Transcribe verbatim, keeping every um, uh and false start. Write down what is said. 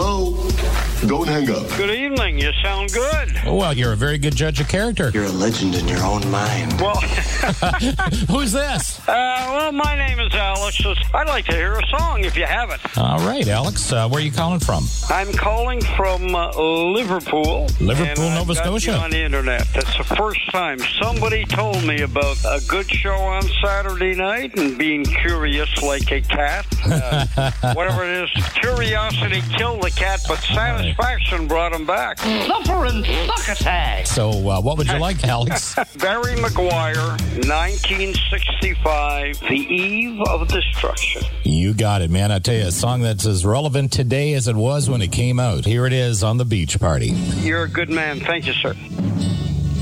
Hello? Don't hang up. Good evening. You sound good. Oh, well, you're a very good judge of character. You're a legend in your own mind. Well, Who's this? uh, well, my name is Alex. I'd like to hear a song if you have it. All right, Alex. Uh, where are you calling from? I'm calling from uh, Liverpool. Liverpool, and Nova I've got Scotia. you on the internet. That's the first time somebody told me about a good show on Saturday night and being curious like a cat. Uh, whatever it is, curiosity killed the cat, but satisfaction brought him back. Fluffer and Succotash. So, uh, what would you like, Alex? Barry Maguire, nineteen sixty-five, The Eve of Destruction. You got it, man. I tell you, a song that's as relevant today as it was when it came out. Here it is on The Beach Party. You're a good man. Thank you, sir.